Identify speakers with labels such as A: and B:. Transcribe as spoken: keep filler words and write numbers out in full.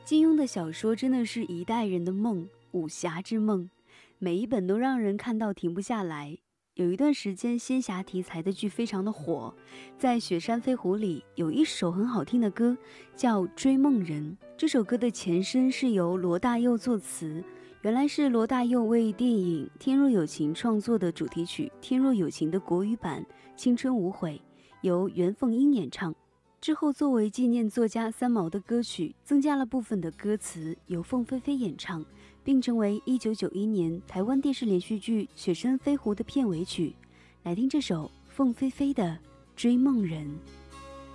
A: 金庸的小说真的是一代人的梦，武侠之梦，每一本都让人看到停不下来。有一段时间，仙侠题材的剧非常的火，在《雪山飞狐》里有一首很好听的歌，叫《追梦人》。这首歌的前身是由罗大佑作词，原来是罗大佑为电影《天若有情》创作的主题曲《天若有情》的国语版《青春无悔》，由袁凤英演唱。之后作为纪念作家三毛的歌曲，增加了部分的歌词，由凤飞飞演唱，并成为一九九一年台湾电视连续剧《雪山飞狐》的片尾曲。来听这首凤飞飞的《追梦人》。